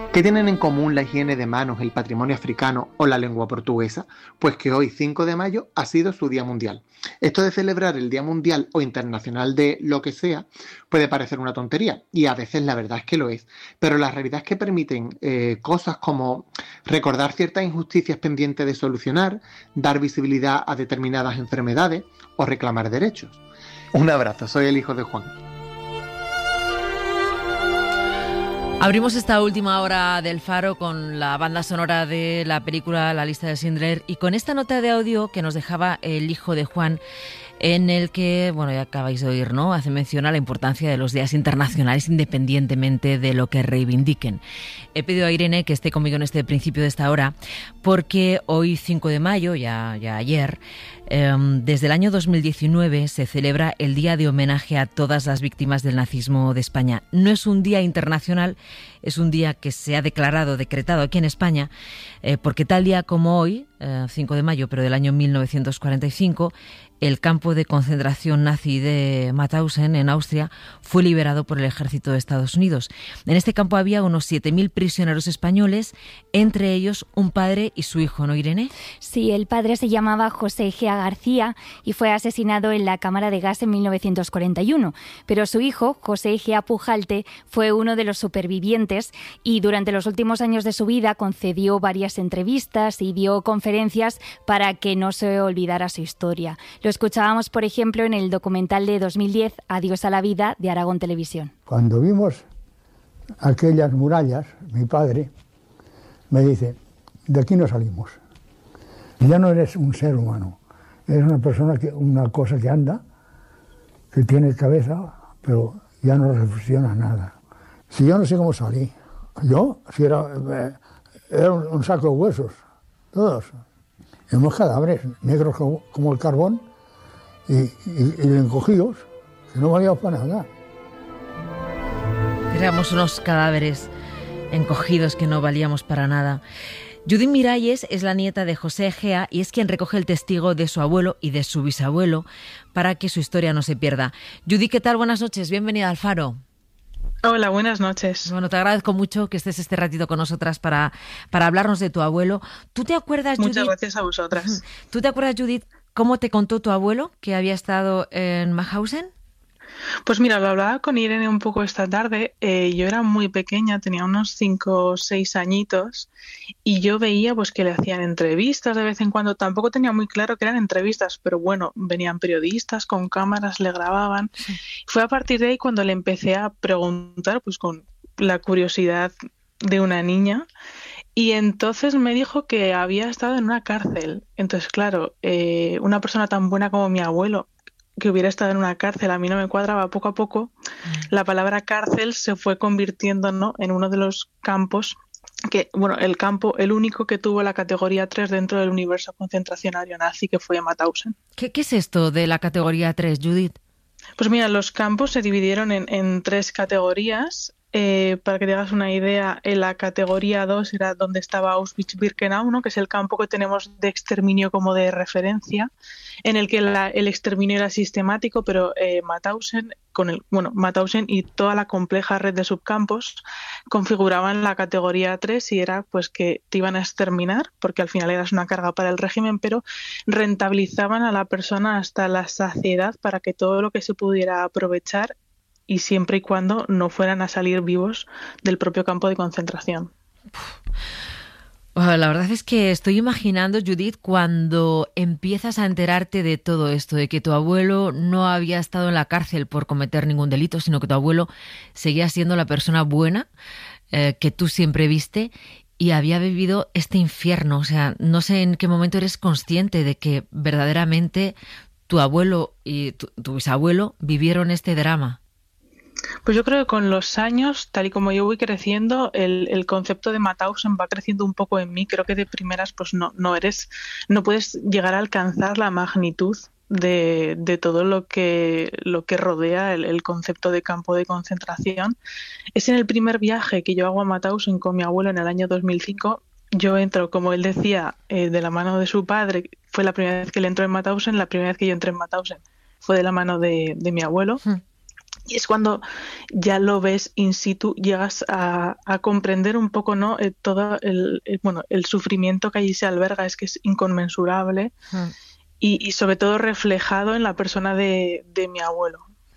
¿Qué tienen en común la higiene de manos, el patrimonio africano o la lengua portuguesa? Pues que hoy, 5 de mayo, ha sido su Día Mundial. Esto de celebrar el Día Mundial o Internacional de lo que sea puede parecer una tontería, y a veces la verdad es que lo es, pero la realidad es que permiten cosas como recordar ciertas injusticias pendientes de solucionar, dar visibilidad a determinadas enfermedades o reclamar derechos. Un abrazo, soy el hijo de Juan. Abrimos esta última hora del Faro con la banda sonora de la película La lista de Schindler y con esta nota de audio que nos dejaba el hijo de Juan, en el que, bueno, ya acabáis de oír, ¿no? Hace mención a la importancia de los días internacionales independientemente de lo que reivindiquen. He pedido a Irene que esté conmigo en este principio de esta hora porque hoy, 5 de mayo, ya ayer, desde el año 2019 se celebra el Día de Homenaje a todas las víctimas del nazismo de España. No es un día internacional, es un día que se ha decretado aquí en España, porque tal día como hoy, 5 de mayo, pero del año 1945, el campo de concentración nazi de Mauthausen, en Austria, fue liberado por el ejército de Estados Unidos. En este campo había unos 7.000 prisioneros españoles, entre ellos un padre y su hijo, ¿no, Irene? Sí, el padre se llamaba José Egea García y fue asesinado en la cámara de gas en 1941. Pero su hijo, José Egea Pujalte, fue uno de los supervivientes y durante los últimos años de su vida concedió varias entrevistas y dio conferencias para que no se olvidara su historia. Lo escuchábamos, por ejemplo, en el documental de 2010, Adiós a la vida, de Aragón Televisión. Cuando vimos aquellas murallas, mi padre me dice, de aquí no salimos. Ya no eres un ser humano, eres una persona, una cosa que anda, que tiene cabeza, pero ya no reflexiona nada. Si yo no sé cómo salí, si era un saco de huesos, todos. Éramos cadáveres, negros como el carbón, y encogidos, que no valíamos para nada. Éramos unos cadáveres encogidos que no valíamos para nada. Judith Miralles es la nieta de José Egea y es quien recoge el testigo de su abuelo y de su bisabuelo para que su historia no se pierda. Judith, ¿qué tal? Buenas noches, bienvenida al Faro. Hola, buenas noches. Bueno, te agradezco mucho que estés este ratito con nosotras para hablarnos de tu abuelo. ¿Tú te acuerdas, Judith? Muchas gracias a vosotras. ¿Tú te acuerdas, Judith, cómo te contó tu abuelo que había estado en Mauthausen? Pues mira, lo hablaba con Irene un poco esta tarde. Yo era muy pequeña, tenía unos 5 o 6 añitos y yo veía pues que le hacían entrevistas de vez en cuando. Tampoco tenía muy claro que eran entrevistas, pero bueno, venían periodistas con cámaras, le grababan. Sí. Fue a partir de ahí cuando le empecé a preguntar, pues con la curiosidad de una niña. Y entonces me dijo que había estado en una cárcel. Entonces, claro, una persona tan buena como mi abuelo, que hubiera estado en una cárcel, a mí no me cuadraba. Poco a poco la palabra cárcel se fue convirtiendo, ¿no?, en uno de los campos que, bueno, el único que tuvo la categoría 3 dentro del universo concentracionario nazi, que fue Mauthausen. ¿Qué es esto de la categoría 3, Judith? Pues mira, los campos se dividieron en 3 categorías. Para que te hagas una idea, en la categoría 2 era donde estaba Auschwitz-Birkenau, ¿no?, que es el campo que tenemos de exterminio como de referencia, en el que el exterminio era sistemático, pero Mauthausen y toda la compleja red de subcampos configuraban la categoría 3 y era pues que te iban a exterminar, porque al final eras una carga para el régimen, pero rentabilizaban a la persona hasta la saciedad para que todo lo que se pudiera aprovechar, y siempre y cuando no fueran a salir vivos del propio campo de concentración. La verdad es que estoy imaginando, Judith, cuando empiezas a enterarte de todo esto, de que tu abuelo no había estado en la cárcel por cometer ningún delito, sino que tu abuelo seguía siendo la persona buena que tú siempre viste y había vivido este infierno. O sea, no sé en qué momento eres consciente de que verdaderamente tu abuelo y tu bisabuelo vivieron este drama. Pues yo creo que con los años, tal y como yo voy creciendo, el concepto de Mauthausen va creciendo un poco en mí. Creo que de primeras pues no puedes llegar a alcanzar la magnitud de todo lo que rodea el concepto de campo de concentración. Es en el primer viaje que yo hago a Mauthausen con mi abuelo en el año 2005. Yo entro, como él decía, de la mano de su padre. Fue la primera vez que él entró en Mauthausen, la primera vez que yo entré en Mauthausen fue de la mano de mi abuelo. Y es cuando ya lo ves in situ, llegas a comprender un poco, ¿no? Todo el sufrimiento que allí se alberga, es que es inconmensurable y sobre todo reflejado en la persona de mi abuelo.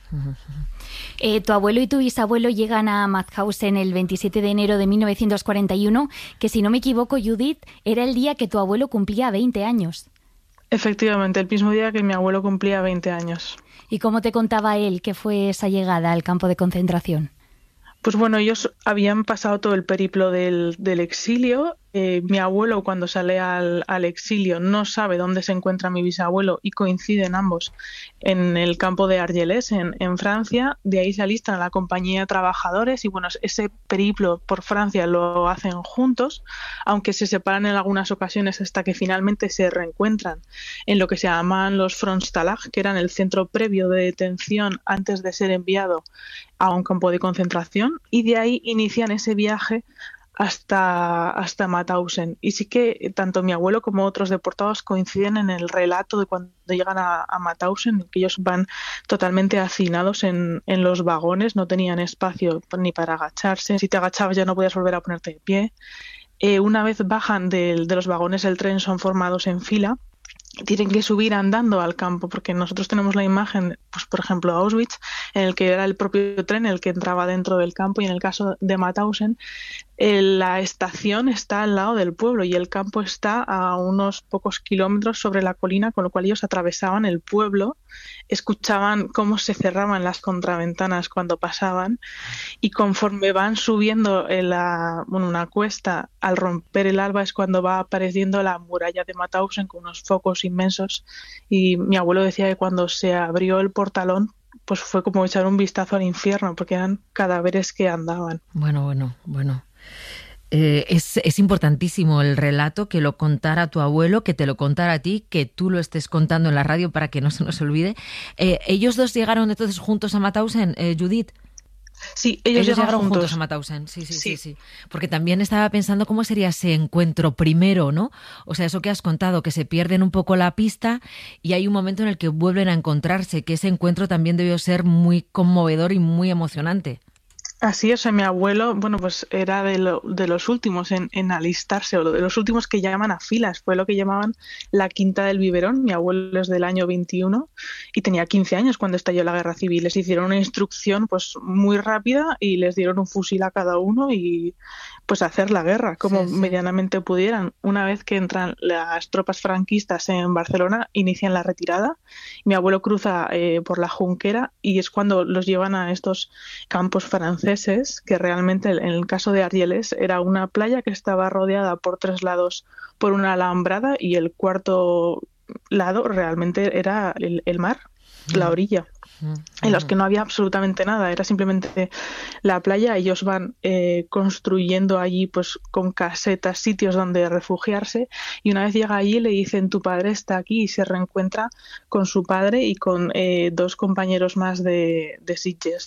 Tu abuelo y tu bisabuelo llegan a Mauthausen el 27 de enero de 1941, que si no me equivoco, Judith, era el día que tu abuelo cumplía 20 años. Efectivamente, el mismo día que mi abuelo cumplía 20 años. ¿Y cómo te contaba él que fue esa llegada al campo de concentración? Pues bueno, ellos habían pasado todo el periplo del exilio. Mi abuelo, cuando sale al exilio, no sabe dónde se encuentra mi bisabuelo y coinciden ambos en el campo de Argelès, en Francia. De ahí se alistan a la compañía de trabajadores y bueno, ese periplo por Francia lo hacen juntos, aunque se separan en algunas ocasiones hasta que finalmente se reencuentran en lo que se llaman los Frontstalag, que eran el centro previo de detención antes de ser enviado a un campo de concentración, y de ahí inician ese viaje hasta Mauthausen. Y sí que tanto mi abuelo como otros deportados coinciden en el relato de cuando llegan a Mauthausen, que ellos van totalmente hacinados en los vagones, no tenían espacio ni para agacharse. Si te agachabas ya no podías volver a ponerte de pie. Una vez bajan de los vagones del tren, son formados en fila. Tienen que subir andando al campo, porque nosotros tenemos la imagen, pues por ejemplo Auschwitz, en el que era el propio tren el que entraba dentro del campo, y en el caso de Mauthausen la estación está al lado del pueblo y el campo está a unos pocos kilómetros sobre la colina, con lo cual ellos atravesaban el pueblo, escuchaban cómo se cerraban las contraventanas cuando pasaban, y conforme van subiendo una cuesta, al romper el alba es cuando va apareciendo la muralla de Mauthausen con unos focos inmensos, y mi abuelo decía que cuando se abrió el portalón pues fue como echar un vistazo al infierno, porque eran cadáveres que andaban. Bueno. Es importantísimo el relato, que lo contara tu abuelo, que te lo contara a ti, que tú lo estés contando en la radio para que no se nos olvide. ¿Ellos dos llegaron entonces juntos a Mauthausen, Judith? Sí, ellos llegaron juntos a Mauthausen. Sí. Porque también estaba pensando cómo sería ese encuentro primero, ¿no? O sea, eso que has contado, que se pierden un poco la pista y hay un momento en el que vuelven a encontrarse, que ese encuentro también debió ser muy conmovedor y muy emocionante. Así es, mi abuelo, bueno, pues era de los últimos en alistarse, o de los últimos que llaman a filas, fue lo que llamaban la Quinta del Biberón. Mi abuelo es del año 21 y tenía 15 años cuando estalló la Guerra Civil. Les hicieron una instrucción pues muy rápida y les dieron un fusil a cada uno y pues hacer la guerra como medianamente pudieran. Una vez que entran las tropas franquistas en Barcelona, inician la retirada. Mi abuelo cruza por la Junquera y es cuando los llevan a estos campos franceses, que realmente en el caso de Argelès era una playa que estaba rodeada por 3 lados por una alambrada, y el cuarto lado realmente era el mar, la orilla, en los que no había absolutamente nada, era simplemente la playa. Ellos van construyendo allí pues con casetas sitios donde refugiarse, y una vez llega allí le dicen: tu padre está aquí, y se reencuentra con su padre y con 2 compañeros más de Sitges.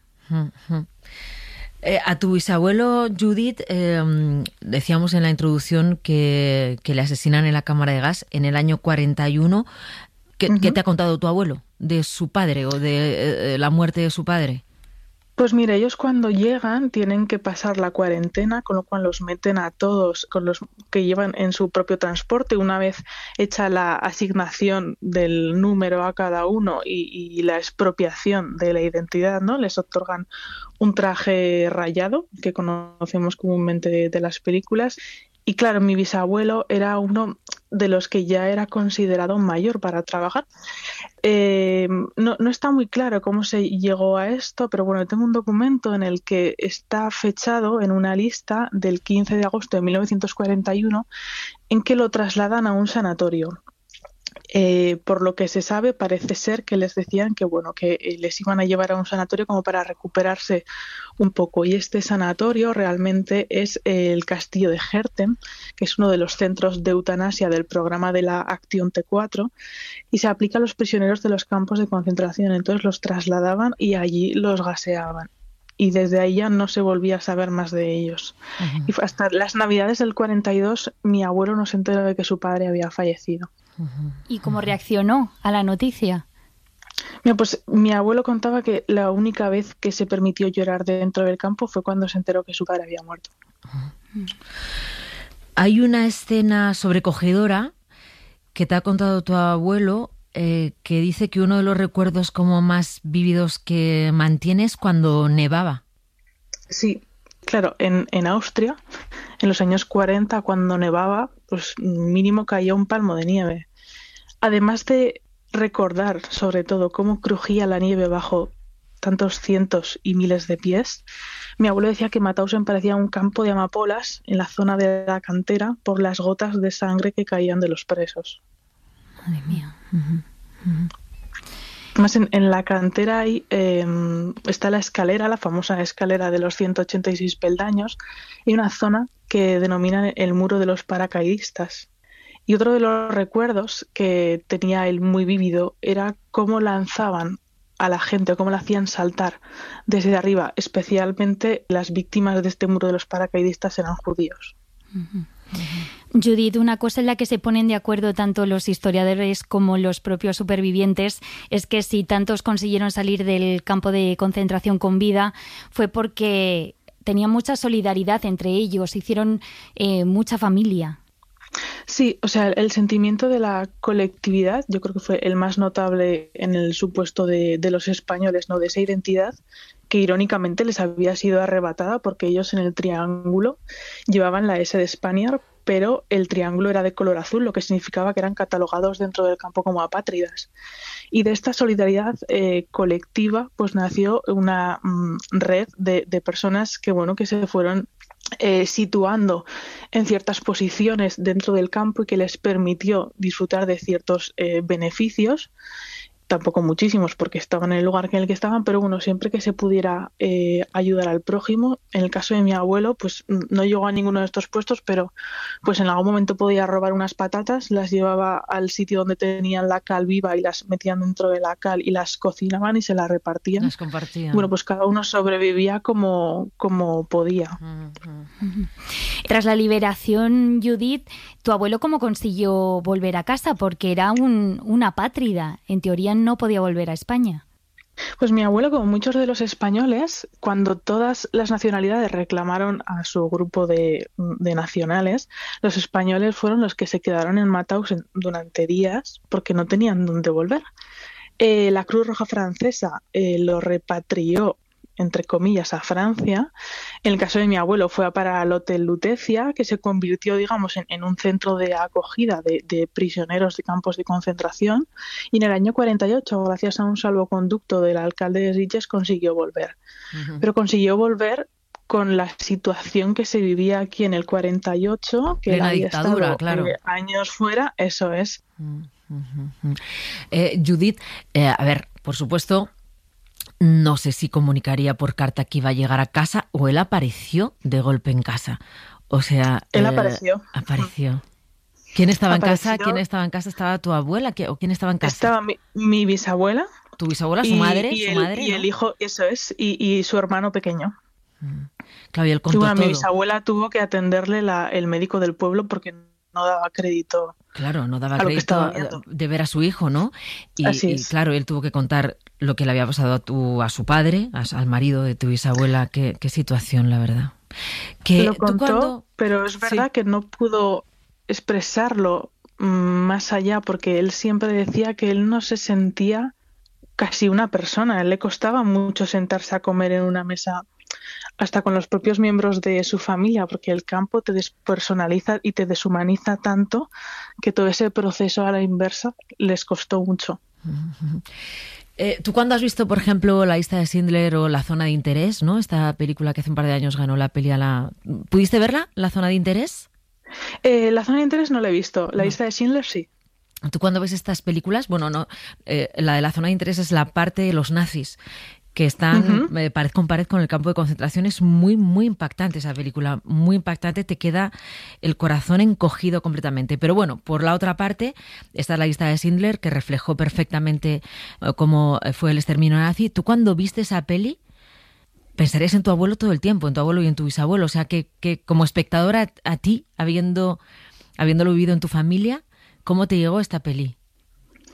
A tu bisabuelo, Judith, decíamos en la introducción que le asesinan en la cámara de gas en el año 41. ¿Qué te ha contado tu abuelo de su padre o de la muerte de su padre? Pues mira, ellos cuando llegan tienen que pasar la cuarentena, con lo cual los meten a todos, con los que llevan en su propio transporte. Una vez hecha la asignación del número a cada uno y la expropiación de la identidad, ¿no? Les otorgan un traje rayado, que conocemos comúnmente de las películas. Y claro, mi bisabuelo era uno de los que ya era considerado mayor para trabajar. No está muy claro cómo se llegó a esto, pero bueno, tengo un documento en el que está fechado en una lista del 15 de agosto de 1941 en que lo trasladan a un sanatorio. Por lo que se sabe, parece ser que les decían que bueno, que les iban a llevar a un sanatorio como para recuperarse un poco, y este sanatorio realmente es el castillo de Herten, que es uno de los centros de eutanasia del programa de la Acción T4, y se aplica a los prisioneros de los campos de concentración. Entonces los trasladaban y allí los gaseaban, y desde ahí ya no se volvía a saber más de ellos. Y hasta las Navidades del 42 mi abuelo no se enteró de que su padre había fallecido. ¿Y cómo reaccionó a la noticia? Mira, pues mi abuelo contaba que la única vez que se permitió llorar dentro del campo fue cuando se enteró que su padre había muerto. Hay una escena sobrecogedora que te ha contado tu abuelo, que dice que uno de los recuerdos como más vívidos que mantienes cuando nevaba. Sí, claro, en Austria, en los años 40, cuando nevaba, pues mínimo caía un palmo de nieve. Además de recordar, sobre todo, cómo crujía la nieve bajo tantos cientos y miles de pies, mi abuelo decía que Mauthausen parecía un campo de amapolas en la zona de la cantera por las gotas de sangre que caían de los presos. Madre mía. Además, en la cantera ahí está la escalera, la famosa escalera de los 186 peldaños, y una zona que denominan el muro de los paracaidistas. Y otro de los recuerdos que tenía él muy vívido era cómo lanzaban a la gente, o cómo la hacían saltar desde arriba, especialmente las víctimas de este muro de los paracaidistas eran judíos. Judith, una cosa en la que se ponen de acuerdo tanto los historiadores como los propios supervivientes es que si tantos consiguieron salir del campo de concentración con vida fue porque tenían mucha solidaridad entre ellos, hicieron mucha familia. Sí, o sea, el sentimiento de la colectividad yo creo que fue el más notable en el supuesto de los españoles, ¿no? De esa identidad que irónicamente les había sido arrebatada porque ellos en el triángulo llevaban la S de Spaniard, pero el triángulo era de color azul, lo que significaba que eran catalogados dentro del campo como apátridas. Y de esta solidaridad colectiva pues nació una red de personas que, bueno, que se fueron situando en ciertas posiciones dentro del campo y que les permitió disfrutar de ciertos beneficios, tampoco muchísimos porque estaban en el lugar en el que estaban, pero bueno, siempre que se pudiera ayudar al prójimo. En el caso de mi abuelo, pues no llegó a ninguno de estos puestos, pero pues en algún momento podía robar unas patatas, las llevaba al sitio donde tenían la cal viva y las metían dentro de la cal y las cocinaban y se las repartían. Las compartían. Bueno, pues cada uno sobrevivía como podía. Tras la liberación, Judith, ¿tu abuelo cómo consiguió volver a casa? Porque era una apátrida, en teoría no podía volver a España. Pues mi abuelo, como muchos de los españoles, cuando todas las nacionalidades reclamaron a su grupo de nacionales, los españoles fueron los que se quedaron en Mauthausen durante días porque no tenían dónde volver. La Cruz Roja Francesa lo repatrió, entre comillas, a Francia. En el caso de mi abuelo fue para el Hotel Lutecia, que se convirtió, digamos, en un centro de acogida de prisioneros de campos de concentración, y en el año 48, gracias a un salvoconducto del alcalde de Sitges, consiguió volver. Pero consiguió volver con la situación que se vivía aquí en el 48, que la había dictadura, estado claro, años fuera, eso es. Judith, a ver, por supuesto, no sé si comunicaría por carta que iba a llegar a casa o él apareció de golpe en casa. O sea, él apareció. ¿Quién estaba en casa? ¿Quién estaba en casa? ¿Estaba tu abuela? ¿O quién estaba en casa? Estaba mi bisabuela. ¿Tu bisabuela? ¿Su madre? Y ¿Su madre, y no? el hijo, eso es, y su hermano pequeño. Claro, y él contó todo. Mi bisabuela tuvo que atenderle el médico del pueblo porque no daba crédito. Claro, no daba crédito de ver a su hijo, ¿no? Así y es. claro, él tuvo que contar lo que le había pasado a su padre, al marido de tu bisabuela. Qué situación, la verdad. Lo contó, pero es verdad que no pudo expresarlo más allá porque él siempre decía que él no se sentía casi una persona. A él le costaba mucho sentarse a comer en una mesa hasta con los propios miembros de su familia, porque el campo te despersonaliza y te deshumaniza tanto que todo ese proceso a la inversa les costó mucho. ¿Tú cuándo has visto, por ejemplo, La lista de Schindler o La zona de interés, ¿no? Esta película que hace un par de años ganó la peli a la... ¿Pudiste verla, La zona de interés? La zona de interés no la he visto, La lista de Schindler sí. ¿Tú cuando ves estas películas? Bueno, no, la de La zona de interés es la parte de los nazis que están pared con pared con el campo de concentración. Es muy, muy impactante esa película, muy impactante, te queda el corazón encogido completamente. Pero bueno, por la otra parte está La lista de Schindler, que reflejó perfectamente cómo fue el exterminio nazi. ¿Tú cuando viste esa peli pensarías en tu abuelo todo el tiempo, en tu abuelo y en tu bisabuelo? O sea, que como espectadora a ti, habiéndolo vivido en tu familia, ¿cómo te llegó esta peli?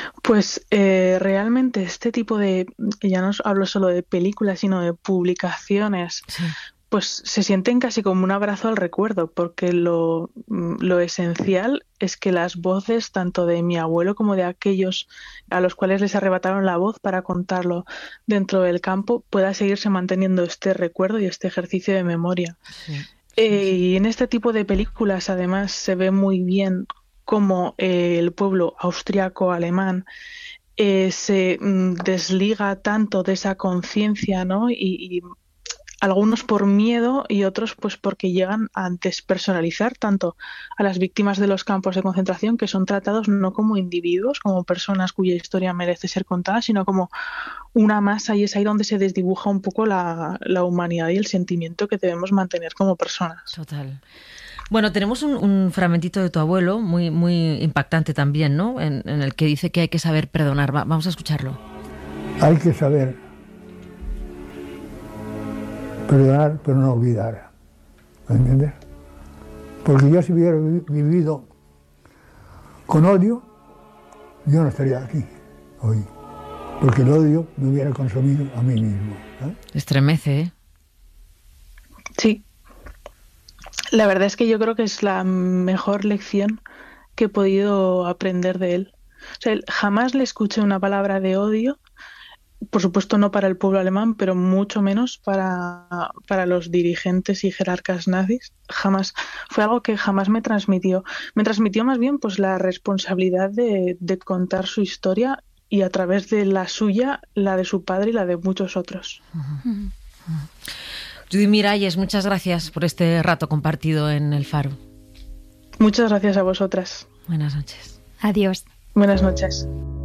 Pues realmente este tipo de, ya no hablo solo de películas, sino de publicaciones, Sí. pues se sienten casi como un abrazo al recuerdo, porque lo esencial es que las voces, tanto de mi abuelo como de aquellos a los cuales les arrebataron la voz para contarlo dentro del campo, pueda seguirse manteniendo este recuerdo y este ejercicio de memoria. Sí. Y en este tipo de películas, además, se ve muy bien cómo el pueblo austriaco-alemán se desliga tanto de esa conciencia, ¿no? Y algunos por miedo y otros pues porque llegan a despersonalizar tanto a las víctimas de los campos de concentración, que son tratados no como individuos, como personas cuya historia merece ser contada, sino como una masa, y es ahí donde se desdibuja un poco la humanidad y el sentimiento que debemos mantener como personas. Total. Bueno, tenemos un fragmentito de tu abuelo, muy, muy impactante también, ¿no? En el que dice que hay que saber perdonar. Vamos a escucharlo. Hay que saber perdonar, pero no olvidar. ¿Me entiendes? Porque yo si hubiera vivido con odio, yo no estaría aquí hoy. Porque el odio me hubiera consumido a mí mismo. Estremece, ¿eh? Sí. La verdad es que yo creo que es la mejor lección que he podido aprender de él. O sea, jamás le escuché una palabra de odio, por supuesto no para el pueblo alemán, pero mucho menos para los dirigentes y jerarcas nazis. Jamás. Fue algo que jamás me transmitió. Me transmitió más bien pues la responsabilidad de contar su historia, y a través de la suya, la de su padre y la de muchos otros. Judy Miralles, muchas gracias por este rato compartido en El Faro. Muchas gracias a vosotras. Buenas noches. Adiós. Buenas noches.